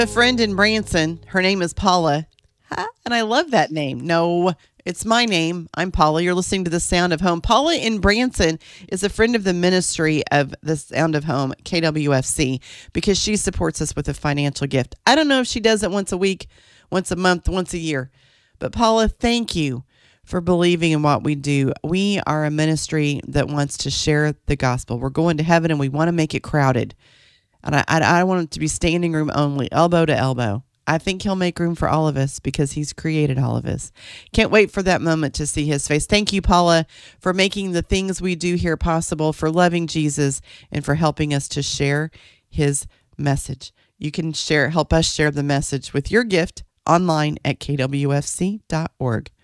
a friend in Branson. Her name is Paula. And I love that name. No, it's my name. I'm Paula. You're listening to The Sound of Home. Paula in Branson is a friend of the ministry of The Sound of Home, KWFC, because she supports us with a financial gift. I don't know if she does it once a week, once a month, once a year. But Paula, thank you for believing in what we do. We are a ministry that wants to share the gospel. We're going to heaven and we want to make it crowded. And I want it to be standing room only, elbow to elbow. I think he'll make room for all of us because he's created all of us. Can't wait for that moment to see his face. Thank you, Paula, for making the things we do here possible, for loving Jesus, and for helping us to share his message. You can help us share the message with your gift online at kwfc.org.